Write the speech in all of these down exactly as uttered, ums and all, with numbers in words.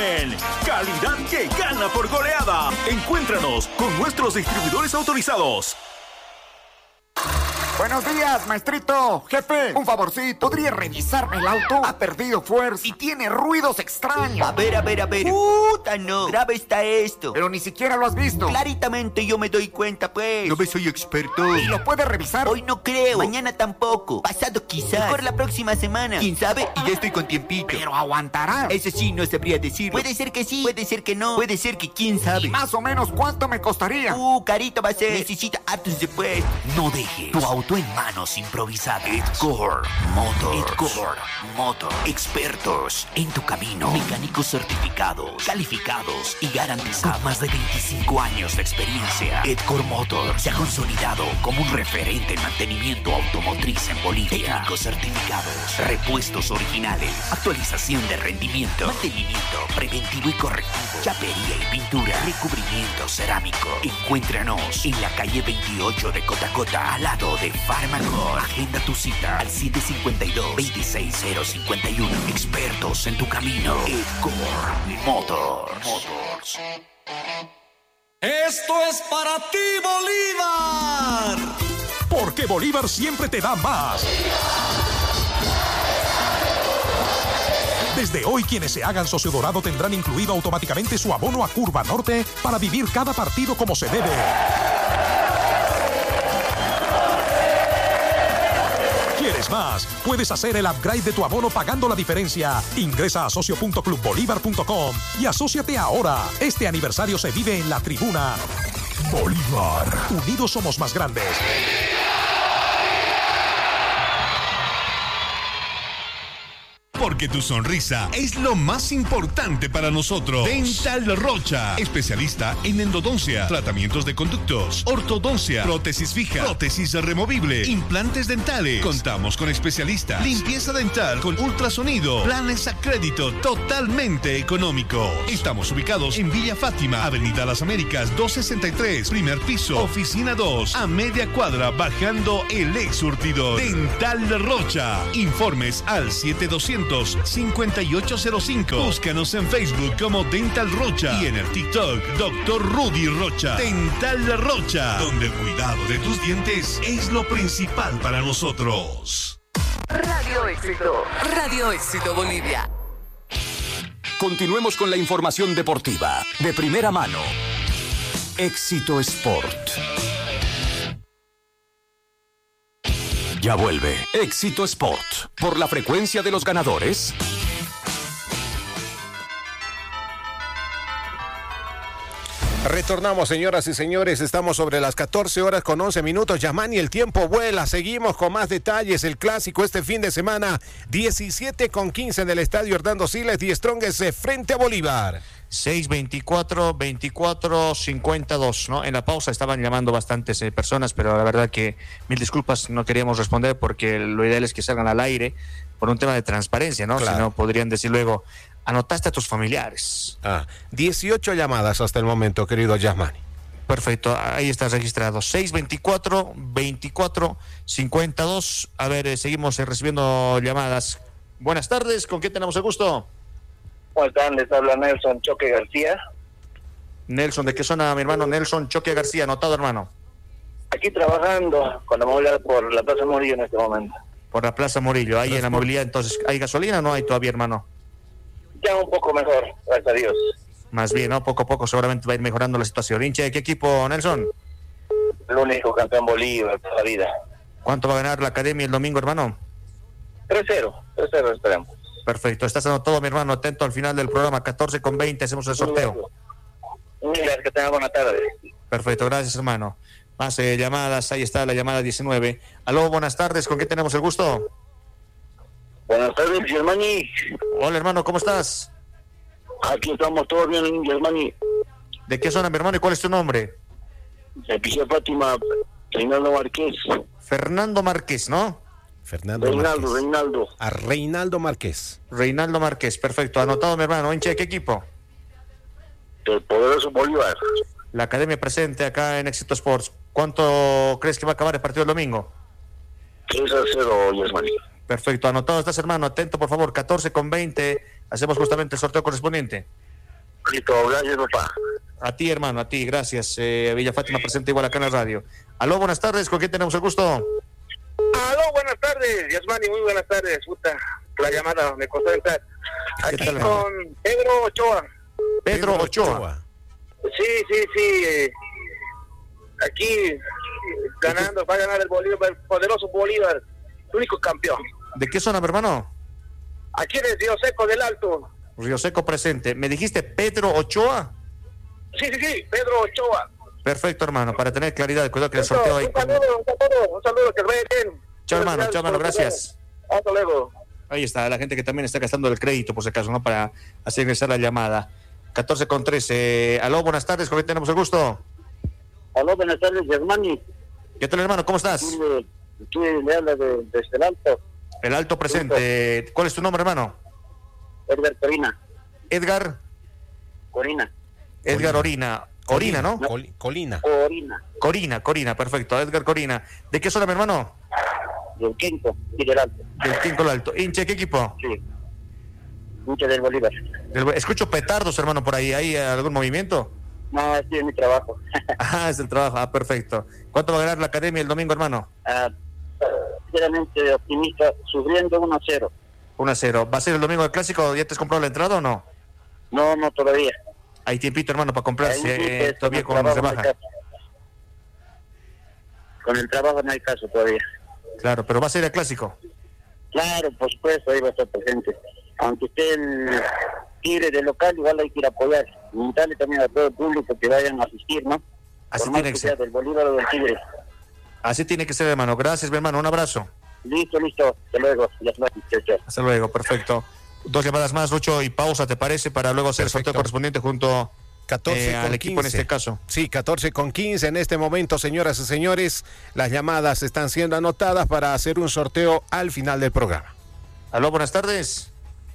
Volumen, calidad que gana por goleada. Encuéntranos con nuestros distribuidores autorizados. Buenos días, maestrito. Jefe, un favorcito. ¿Podría revisarme el auto? Ha perdido fuerza y tiene ruidos extraños. A ver, a ver, a ver. Puta, no. Grave está esto. Pero ni siquiera lo has visto. Claritamente yo me doy cuenta, pues. No me soy experto. ¿Y lo puedes revisar? Hoy no creo. Mañana tampoco. Pasado quizás. Por la próxima semana. ¿Quién sabe? Y ya estoy con tiempito. Pero aguantará. Eso sí, no sabría decir. Puede ser que sí, puede ser que no. Puede ser que quién sabe. ¿Y más o menos cuánto me costaría? Uh, carito va a ser. Necesita hartos de pues. No dejes tu auto en manos improvisadas. Edcore Motors. Edcore Motors. Expertos en tu camino. Mecánicos certificados, calificados y garantizados. Con más de veinticinco años de experiencia, Edcore Motors se ha consolidado como un referente en mantenimiento automotriz en Bolivia. Técnicos certificados, repuestos originales, actualización de rendimiento, mantenimiento preventivo y correctivo, chapería y pintura, recubrimiento cerámico. Encuéntranos en la calle veintiocho de Cotacota, al lado de Farmacor. Agenda tu cita al siete cinco dos, veintiséis cero cincuenta y uno. Expertos en tu camino. Edcore Motors. Motors. Esto es para ti, Bolívar. Porque Bolívar siempre te da más. Desde hoy, quienes se hagan socio dorado tendrán incluido automáticamente su abono a Curva Norte para vivir cada partido como se debe. ¿Quieres más? Puedes hacer el upgrade de tu abono pagando la diferencia. Ingresa a socio punto club bolívar punto com y asóciate ahora. Este aniversario se vive en la tribuna. Bolívar. Unidos somos más grandes. Porque tu sonrisa es lo más importante para nosotros. Dental Rocha, especialista en endodoncia, tratamientos de conductos, ortodoncia, prótesis fija, prótesis removible, implantes dentales. Contamos con especialistas, limpieza dental con ultrasonido, planes a crédito totalmente económicos. Estamos ubicados en Villa Fátima, Avenida Las Américas doscientos sesenta y tres, primer piso, oficina dos, a media cuadra, bajando el ex surtidor. Dental Rocha. Informes al siete doscientos, cincuenta y ocho cero cinco. Búscanos en Facebook como Dental Rocha y en el TikTok doctor Rudy Rocha. Dental Rocha, donde el cuidado de tus dientes es lo principal para nosotros. Radio Éxito. Radio Éxito Bolivia. Continuemos con la información deportiva de primera mano. Éxito Sport. Ya vuelve Éxito Sport por la frecuencia de los ganadores. Retornamos, señoras y señores, estamos sobre las catorce horas con once minutos. Yamani, el tiempo vuela, seguimos con más detalles. El clásico este fin de semana, diecisiete con quince en el estadio Hernando Siles, Die Strongest frente a Bolívar. seis veinticuatro, veinticuatro, cincuenta y dos, ¿no? En la pausa estaban llamando bastantes eh, personas, pero la verdad que mil disculpas, no queríamos responder porque lo ideal es que salgan al aire por un tema de transparencia, ¿no? Claro. Si no, podrían decir luego, anotaste a tus familiares. Ah, dieciocho llamadas hasta el momento, querido Yasmani. Perfecto, ahí está registrado. seis veinticuatro, veinticuatro, cincuenta y dos. A ver, eh, seguimos eh, recibiendo llamadas. Buenas tardes, ¿con quién tenemos el gusto? ¿Cómo están? Les habla Nelson Choque García. Nelson, ¿de qué zona, mi hermano? Nelson Choque García, anotado, hermano. Aquí trabajando con la movilidad por la Plaza Murillo en este momento. Por la Plaza Murillo, ahí en la movilidad, entonces, ¿hay gasolina o no hay todavía, hermano? Ya un poco mejor, gracias a Dios. Más bien, ¿no? Poco a poco seguramente va a ir mejorando la situación. ¿Hincha de qué equipo, Nelson? El único campeón Bolívar toda la vida. ¿Cuánto va a ganar la academia el domingo, hermano? tres cero, tres cero esperemos. Perfecto, estás anotado, mi hermano, atento al final del programa, catorce con veinte, hacemos el sorteo. Gracias, que tengan buena tarde. Perfecto, gracias, hermano. Más eh, llamadas, ahí está la llamada diecinueve. Aló, buenas tardes, ¿con quién tenemos el gusto? Buenas tardes, Germani. Hola, hermano, ¿cómo estás? Aquí estamos todos bien, Germani. ¿De qué zona, mi hermano, y cuál es tu nombre? De Villa Fátima, Reinaldo Márquez. Fernando Márquez, ¿no? Fernando Reinaldo, Márquez. Reinaldo. A Reinaldo Márquez. Reinaldo Márquez, perfecto. Anotado, mi hermano. ¿Hincha de qué equipo? Del poderoso Bolívar. La academia presente acá en Éxito Sports. ¿Cuánto crees que va a acabar el partido el domingo? tres a cero, Germani. Perfecto. Anotado estás, hermano. Atento, por favor. catorce con veinte. Hacemos justamente el sorteo correspondiente. Listo, gracias, papá. A ti, hermano, a ti, gracias. Eh, Villa Fátima presente igual acá en la radio. Aló, buenas tardes, ¿con quién tenemos el gusto? Aló, buenas tardes, Yasmani, muy buenas tardes. Puta, la llamada me costó entrar. Aquí tal, con Pedro Ochoa. Pedro, Pedro Ochoa. Ochoa. Sí, sí, sí. Eh, aquí ganando, va a ganar el Bolívar, el poderoso Bolívar, el único campeón. ¿De qué zona, mi hermano? Aquí en el Río Seco del Alto. Río Seco presente. ¿Me dijiste Pedro Ochoa? Sí, sí, sí, Pedro Ochoa. Perfecto, hermano, para tener claridad, cuidado que el Eso, sorteo ahí. Un saludo, un saludo, un saludo, que vaya bien. Chao, hermano, chao, hermano, gracias. Hasta luego. Ahí está, la gente que también está gastando el crédito, por si acaso, ¿no? Para hacer ingresar la llamada. catorce con trece. Aló, buenas tardes, ¿con quién tenemos el gusto? Aló, buenas tardes, Yasmani. ¿Qué tal, hermano? ¿Cómo estás? Aquí le, aquí le habla de, de el Alto. El Alto presente. ¿Cuál es tu nombre, hermano? Edgar Corina. Edgar. Corina. Edgar Orina. Orina, ¿no? Col- Colina. Corina. Corina, Corina, perfecto. Edgar Corina. ¿De qué zona, mi hermano? Del Quinto y del Alto. Del Quinto del Alto. ¿Hincha de qué equipo? Sí. Hincha del Bolívar. Del- escucho petardos, hermano, por ahí. ¿Hay algún movimiento? No, estoy en mi trabajo. Ah, es el trabajo. Ah, perfecto. ¿Cuánto va a ganar la academia el domingo, hermano? Ah, sinceramente optimista, sufriendo uno a cero. uno a cero. ¿Va a ser el domingo del clásico? ¿Ya te has comprado la entrada o no? No, no, todavía. Hay tiempito, hermano, para comprarse. Ahí sí, eh, es, todavía con con el trabajo rebaja. no hay caso. Con el trabajo no hay caso todavía. Claro, pero va a ser el clásico. Claro, por supuesto, ahí va a estar presente. Aunque esté el Tigre de local, igual hay que ir a apoyar. Invitarle también a todo el público que vayan a asistir, ¿no? Así por más tiene que que sea ser. del Bolívar o del Tigre. Así tiene que ser, hermano. Gracias, mi hermano. Un abrazo. Listo, listo. Hasta luego. Ya está. Chao, chao. Hasta luego, perfecto. Dos llamadas más, Lucho, y pausa, ¿te parece? Para luego hacer Perfecto. el sorteo correspondiente junto catorce eh, al con equipo en quince. este caso. Sí, catorce con quince en este momento, señoras y señores. Las llamadas están siendo anotadas para hacer un sorteo al final del programa. Aló, buenas tardes.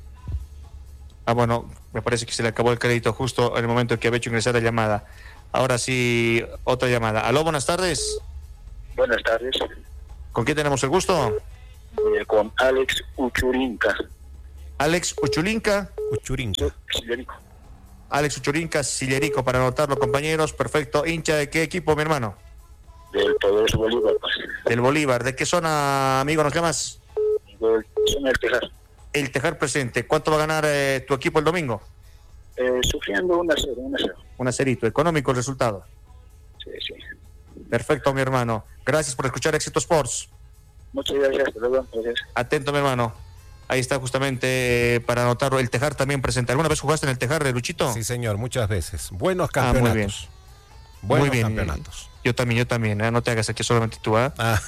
Ah, bueno, me parece que se le acabó el crédito justo en el momento en que había hecho ingresar la llamada. Ahora sí, otra llamada. Aló, buenas tardes. Buenas tardes. ¿Con quién tenemos el gusto? Eh, con Alex Uchurinca. Alex Uchulinca. Uchurinca. Sillerico. Alex Uchurinca, Sillerico, para anotarlo, compañeros. Perfecto. ¿Hincha de qué equipo, mi hermano? Del poderoso Bolívar. Pues. Del Bolívar. ¿De qué zona, amigo, nos llamas? Del, son el Tejar. El Tejar presente. ¿Cuánto va a ganar eh, tu equipo el domingo? Eh, sufriendo un a cero, un a cero. Un acerito. Económico el resultado. Sí, sí. Perfecto, mi hermano. Gracias por escuchar Éxito Sports. Muchas gracias. Hasta luego. Gracias. Atento, mi hermano. Ahí está justamente eh, para anotarlo. El Tejar también presente. ¿Alguna vez jugaste en el Tejar, Luchito? Sí, señor, muchas veces. Buenos Ah, campeonatos. muy bien. Buenos Muy bien. campeonatos. Yo también, yo también. ¿eh? No te hagas aquí solamente tú, ¿eh? Ah.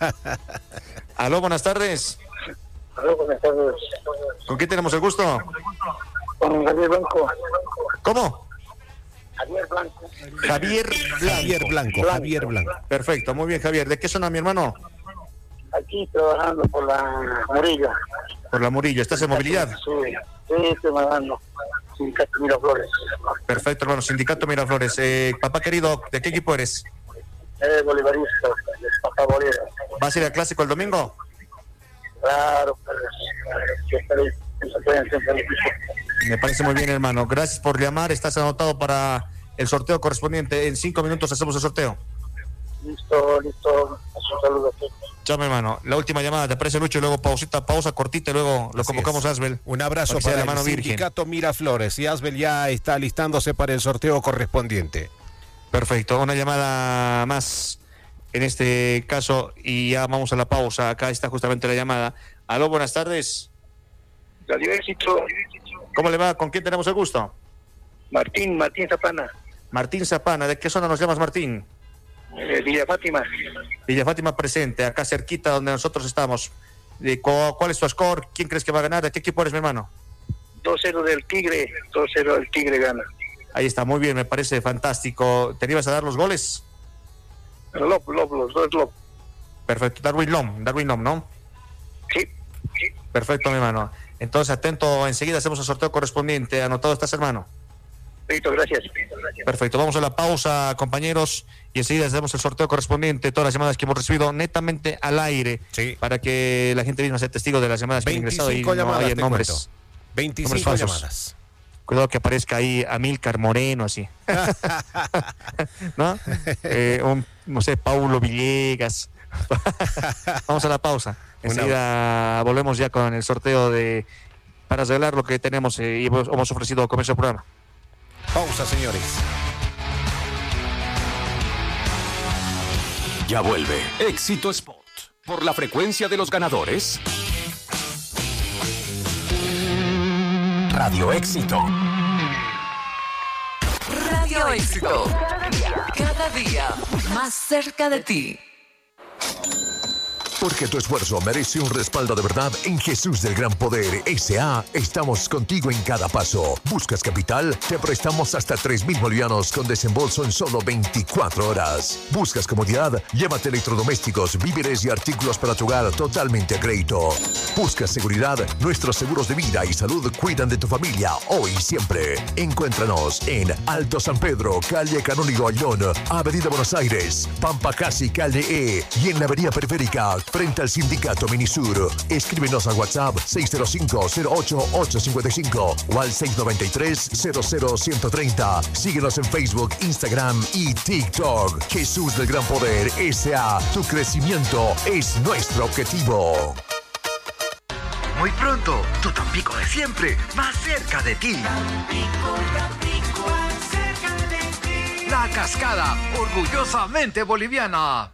Aló, buenas tardes. Aló, buenas tardes. ¿Con quién tenemos el gusto? Con Javier Blanco. ¿Cómo? Javier Blanco. Javier Blanco. Javier Blanco, Javier Blanco. Perfecto, muy bien, Javier. ¿De qué zona, mi hermano? Aquí trabajando por la Murillo. Por la Murillo. ¿Estás en movilidad? Sí, sí, estoy mandando. Sindicato Miraflores. Perfecto, hermano. Sindicato Miraflores. Eh, papá querido, ¿de qué equipo eres? Eh, bolivarista, papá Bolívar. ¿Vas a ir al clásico el domingo? Claro, pues, siempre, siempre, siempre. Me parece muy bien, hermano. Gracias por llamar. Estás anotado para el sorteo correspondiente. En cinco minutos hacemos el sorteo. Listo, listo. Un saludo a todos. Chao, mi hermano. La última llamada, ¿te parece, Lucho? Y luego pausita, pausa cortita y luego lo Así convocamos es. a Asbel. Un abrazo Porque sea para la el mano virgen. Sindicato Miraflores. Y Asbel ya está listándose para el sorteo correspondiente. Perfecto. Una llamada más en este caso y ya vamos a la pausa. Acá está justamente la llamada. Aló, buenas tardes. Radio Éxito. ¿Cómo le va? ¿Con quién tenemos el gusto? Martín, Martín Zapana. Martín Zapana. ¿De qué zona nos llamas, Martín? Eh, Villa Fátima. Villa Fátima presente, acá cerquita donde nosotros estamos. De cu- ¿Cuál es tu score? ¿Quién crees que va a ganar? ¿De qué equipo eres, mi hermano? dos cero del Tigre. dos cero del Tigre gana. Ahí está, muy bien, me parece fantástico. ¿Te ibas a dar los goles? Lop, Lop, los dos Lop. Perfecto. Darwin Lom, Darwin Lom, ¿no? Sí, sí. Perfecto, mi hermano. Entonces, atento, enseguida hacemos el sorteo correspondiente. ¿Anotado estás, hermano? Listo, gracias. gracias. Perfecto, vamos a la pausa, compañeros, y enseguida hacemos el sorteo correspondiente. Todas las llamadas que hemos recibido netamente al aire, Sí. para que la gente misma sea testigo de las llamadas que han ingresado y veinticinco no llamadas, haya te nombres. cuento. veinticinco nombres falsos. llamadas. Cuidado que aparezca ahí Amílcar Moreno, así. ¿No? Eh, un, no sé, Paulo Villegas. Vamos a la pausa. Enseguida Una... volvemos ya con el sorteo de para revelar lo que tenemos eh, y hemos ofrecido al comienzo del programa. Pausa, señores. Ya vuelve Éxito Spot por la frecuencia de los ganadores. Radio Éxito. Radio Éxito. Cada día más cerca de ti. Porque tu esfuerzo merece un respaldo de verdad en Jesús del Gran Poder S A Estamos contigo en cada paso. ¿Buscas capital? Te prestamos hasta tres mil bolivianos con desembolso en solo veinticuatro horas. ¿Buscas comodidad? Llévate electrodomésticos, víveres y artículos para tu hogar totalmente a crédito. ¿Buscas seguridad? Nuestros seguros de vida y salud cuidan de tu familia hoy y siempre. Encuéntranos en Alto San Pedro, calle Canónigo Ayllón, Avenida Buenos Aires, Pampa Casi, calle E y en la avenida Periférica frente al Sindicato Minisur. Escríbenos al WhatsApp seis cero cinco, cero ocho ocho cinco cinco o al seis nueve tres, cero cero uno tres cero. Síguenos en Facebook, Instagram y TikTok. Jesús del Gran Poder S A Tu crecimiento es nuestro objetivo. Muy pronto, tu Tampico de siempre, más cerca de ti. Tampico, Tampico, más cerca de ti. La Cascada, orgullosamente boliviana.